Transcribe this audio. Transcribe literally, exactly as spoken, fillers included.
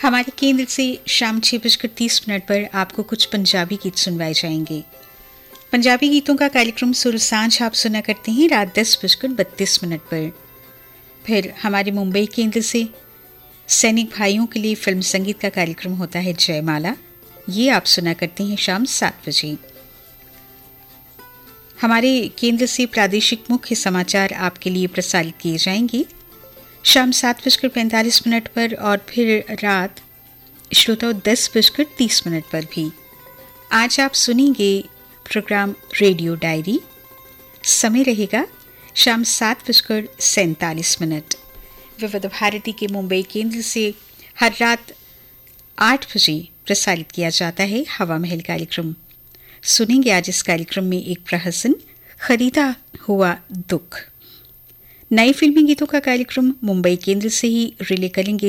हमारे केंद्र से शाम छः बजकर तीस मिनट पर आपको कुछ पंजाबी गीत सुनवाए जाएंगे। पंजाबी गीतों का कार्यक्रम सुर सांझ आप सुना करते हैं रात दस बजकर बत्तीस मिनट पर। फिर हमारे मुंबई केंद्र से सैनिक भाइयों के लिए फिल्म संगीत का कार्यक्रम होता है जयमाला, ये आप सुना करते हैं शाम सात बजे। हमारे केंद्र से प्रादेशिक मुख्य समाचार आपके लिए प्रसारित किए जाएंगे शाम सात बजकर पैंतालीस मिनट पर और फिर रात श्रोताओं दस बजकर तीस मिनट पर भी। आज आप सुनेंगे प्रोग्राम रेडियो डायरी। समय रहेगा शाम सात बजकर सैंतालीस मिनट। विविध भारती के मुंबई केंद्र से हर रात आठ बजे प्रसारित किया जाता है हवा महल कार्यक्रम। सुनेंगे आज इस कार्यक्रम में एक प्रहसन, खरीदा हुआ दुख। नए फिल्मी गीतों का कार्यक्रम मुंबई केंद्र से ही रिले करेंगे